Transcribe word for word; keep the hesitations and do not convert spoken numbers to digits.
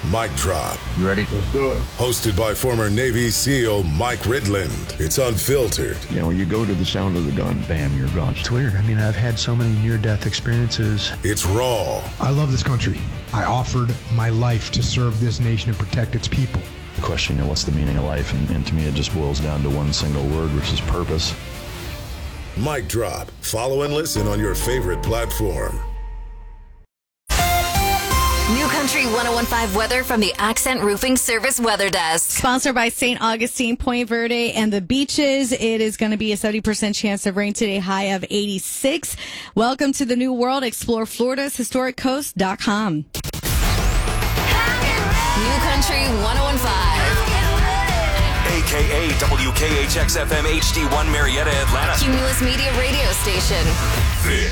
Mic Drop. You ready? Let's do it. Hosted by former Navy SEAL Mike Ridland. It's unfiltered. You know, when you go to the sound of the gun, bam, you're gone. It's weird. I mean, I've had so many near-death experiences. It's raw. I love this country. I offered my life to serve this nation and protect its people. The question, you know, what's the meaning of life? And, and to me, it just boils down to one single word, which is purpose. Mic Drop. Follow and listen on your favorite platform. New Country ten fifteen weather from the Accent Roofing Service Weather Desk. Sponsored by Saint Augustine, Point Verde, and the beaches. It is going to be a seventy percent chance of rain today, high of eighty-six. Welcome to the new world. Explore Florida's historic coast dot com. New Country ten fifteen. A K A W K H X F M H D one Marietta, Atlanta. Cumulus Media Radio Station. This